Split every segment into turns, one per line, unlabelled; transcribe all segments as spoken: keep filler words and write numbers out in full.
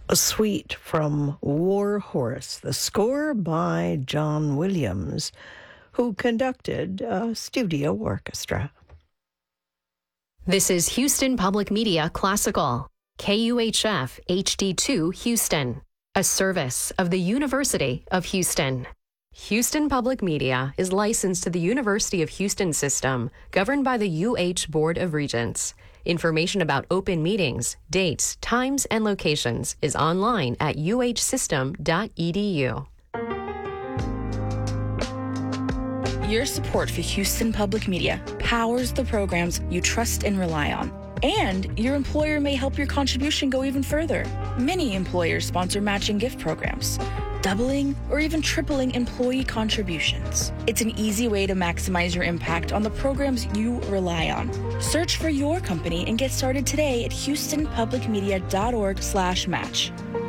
A suite from War Horse, the score by John Williams, who conducted a studio orchestra.
This is Houston Public Media Classical, K U H F H D two Houston, a service of the University of Houston. Houston Public Media is licensed to the University of Houston system, governed by the U H Board of Regents. Information about open meetings, dates, times, and locations is online at u h system dot e d u.
Your support for Houston Public Media powers the programs you trust and rely on. And your employer may help your contribution go even further. Many employers sponsor matching gift programs, doubling or even tripling employee contributions. It's an easy way to maximize your impact on the programs you rely on. Search for your company and get started today at houston public media dot org slash match.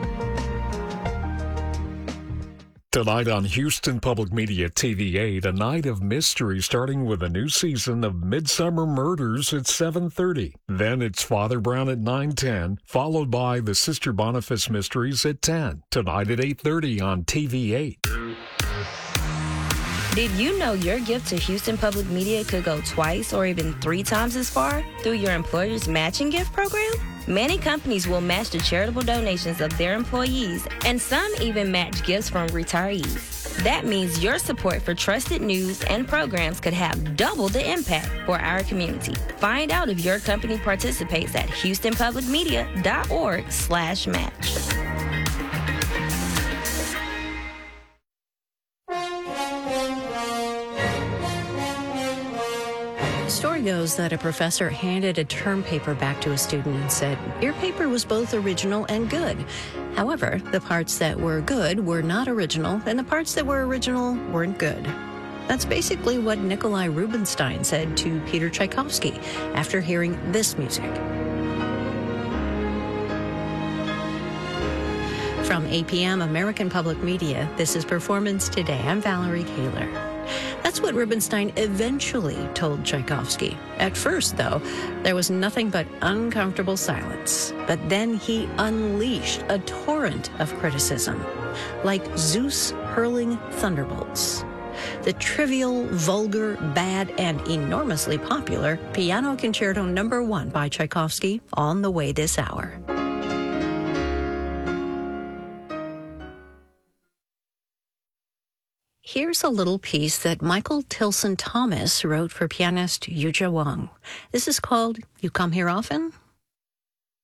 Tonight on Houston Public Media T V eight, a night of mystery starting with a new season of Midsummer Murders at seven thirty. Then it's Father Brown at nine ten, followed by the Sister Boniface Mysteries at ten. Tonight at eight thirty on T V eight.
Did you know your gift to Houston Public Media could go twice or even three times as far through your employer's matching gift program? Many companies will match the charitable donations of their employees, and some even match gifts from retirees. That means your support for trusted news and programs could have double the impact for our community. Find out if your company participates at houston public media dot org slash match.
The story goes that a professor handed a term paper back to a student and said, "Your paper was both original and good. However, the parts that were good were not original, and the parts that were original weren't good." That's basically what Nikolai Rubinstein said to Peter Tchaikovsky after hearing this music. From A P M American Public Media, this is Performance Today. I'm Valerie Kaler. That's what Rubinstein eventually told Tchaikovsky. At first, though, there was nothing but uncomfortable silence. But then he unleashed a torrent of criticism, like Zeus hurling thunderbolts. The trivial, vulgar, bad, and enormously popular Piano Concerto Number One by Tchaikovsky on the way this hour. Here's a little piece that Michael Tilson Thomas wrote for pianist Yuja Wang. This is called You Come Here Often?